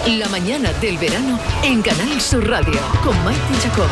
La mañana del verano en Canal Sur Radio con Maite Chacón.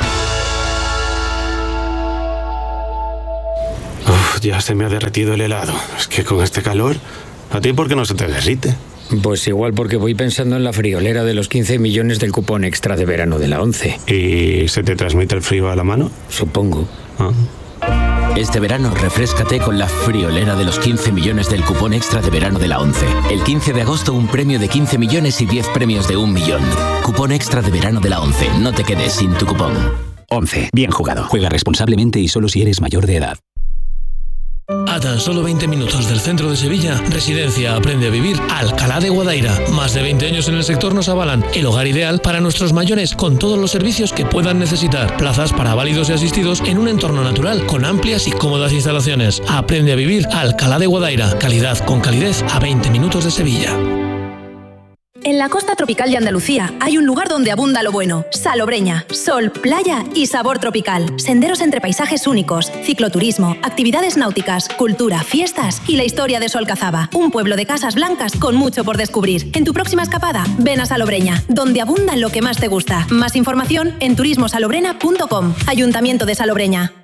Ya se me ha derretido el helado. Es que con este calor, ¿a ti por qué no se te derrite? Pues igual porque voy pensando en la friolera de los 15 millones del cupón extra de verano de la ONCE. ¿Y se te transmite el frío a la mano? Supongo. Este verano refréscate con la friolera de los 15 millones del cupón extra de verano de la ONCE. El 15 de agosto un premio de 15 millones y 10 premios de 1 millón. Cupón extra de verano de la ONCE. No te quedes sin tu cupón. ONCE. Bien jugado. Juega responsablemente y solo si eres mayor de edad. A tan solo 20 minutos del centro de Sevilla, Residencia Aprende a Vivir Alcalá de Guadaira. Más de 20 años en el sector nos avalan el hogar ideal para nuestros mayores con todos los servicios que puedan necesitar. Plazas para válidos y asistidos en un entorno natural con amplias y cómodas instalaciones. Aprende a Vivir Alcalá de Guadaira. Calidad con calidez a 20 minutos de Sevilla. En la costa tropical de Andalucía hay un lugar donde abunda lo bueno. Salobreña. Sol, playa y sabor tropical. Senderos entre paisajes únicos, cicloturismo, actividades náuticas, cultura, fiestas y la historia de Solcazaba. Un pueblo de casas blancas con mucho por descubrir. En tu próxima escapada, ven a Salobreña, donde abunda lo que más te gusta. Más información en turismosalobrena.com. Ayuntamiento de Salobreña.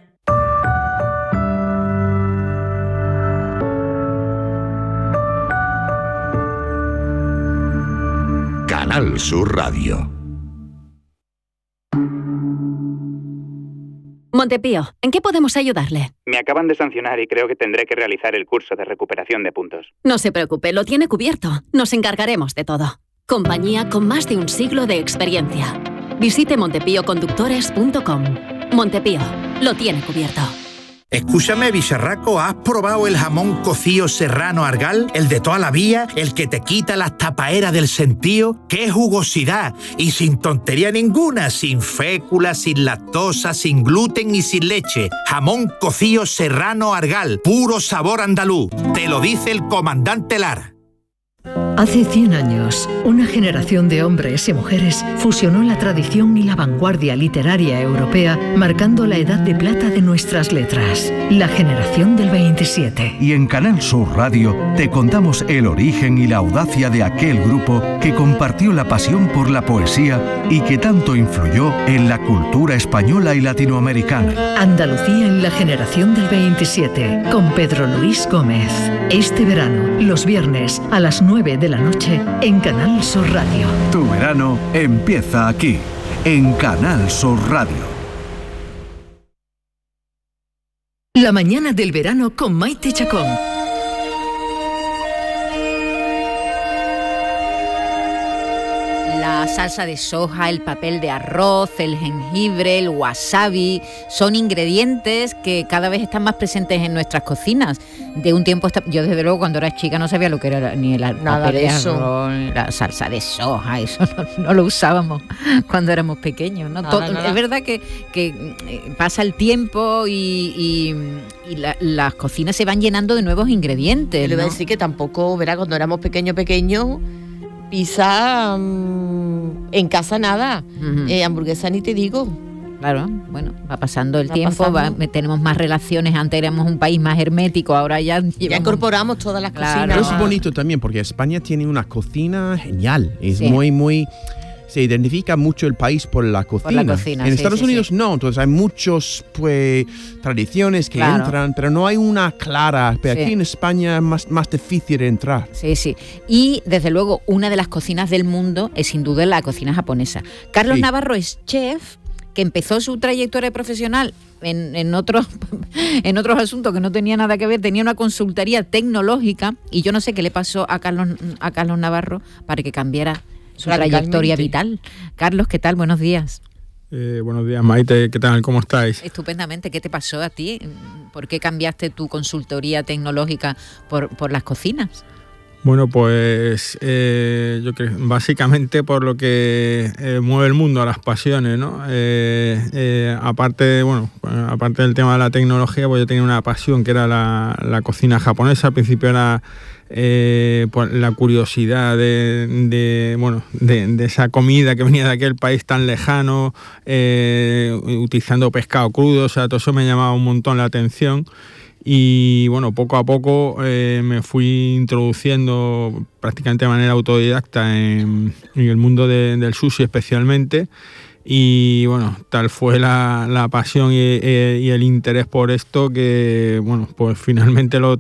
Canal Sur Radio. Montepío, ¿en qué podemos ayudarle? Me acaban de sancionar y creo que tendré que realizar el curso de recuperación de puntos. No se preocupe, lo tiene cubierto. Nos encargaremos de todo. Compañía con más de un siglo de experiencia. Visite montepíoconductores.com. Montepío, lo tiene cubierto. Escúchame, bicharraco, ¿has probado el jamón cocido serrano Argal? El de toda la vida, el que te quita las tapaeras del sentío. ¡Qué jugosidad! Y sin tontería ninguna, sin fécula, sin lactosa, sin gluten y sin leche. Jamón cocido serrano Argal, puro sabor andaluz. Te lo dice el comandante Lara. Hace 100 años, una generación de hombres y mujeres fusionó la tradición y la vanguardia literaria europea, marcando la edad de plata de nuestras letras, la generación del 27. Y en Canal Sur Radio te contamos el origen y la audacia de aquel grupo que compartió la pasión por la poesía y que tanto influyó en la cultura española y latinoamericana. Andalucía en la generación del 27, con Pedro Luis Gómez. Este verano, los viernes a las 9 de la noche en Canal Sur Radio. Tu verano empieza aquí, en Canal Sur Radio. La mañana del verano con Maite Chacón. La salsa de soja, el papel de arroz, el jengibre, el wasabi, son ingredientes que cada vez están más presentes en nuestras cocinas. De un tiempo, yo desde luego cuando era chica no sabía lo que era ni el papel de arroz, ni la salsa de soja, eso no lo usábamos cuando éramos pequeños, ¿no? Es verdad que pasa el tiempo y las cocinas se van llenando de nuevos ingredientes, ¿no? Le voy a decir que tampoco, verá, cuando éramos pequeños, pizza en casa nada, hamburguesa ni te digo. Claro, bueno, va pasando el tiempo, tenemos más relaciones, antes éramos un país más hermético, ahora ya incorporamos todas las cocinas. Pero es bonito también porque España tiene una cocina genial, es muy... Se identifica mucho el país por la cocina. En Estados Unidos no, entonces hay muchos tradiciones que entran, pero no hay una clara. Pero aquí en España es más difícil entrar. Sí. Y desde luego una de las cocinas del mundo es sin duda la cocina japonesa. Carlos Navarro es chef que empezó su trayectoria profesional en otros asuntos que no tenía nada que ver, tenía una consultoría tecnológica y yo no sé qué le pasó a Carlos Navarro para que cambiara su trayectoria vital. Carlos, ¿qué tal? Buenos días. Buenos días, Maite. ¿Qué tal? ¿Cómo estáis? Estupendamente. ¿Qué te pasó a ti? ¿Por qué cambiaste tu consultoría tecnológica por las cocinas? Bueno, pues yo creo básicamente por lo que mueve el mundo, las pasiones, ¿no? Aparte del tema de la tecnología, pues yo tenía una pasión que era la cocina japonesa. Al principio era pues la curiosidad de esa comida que venía de aquel país tan lejano, utilizando pescado crudo, o sea, todo eso me llamaba un montón la atención. Y bueno, poco a poco me fui introduciendo prácticamente de manera autodidacta en el mundo del sushi especialmente. Y bueno, tal fue la pasión y el interés por esto que, bueno, pues finalmente lo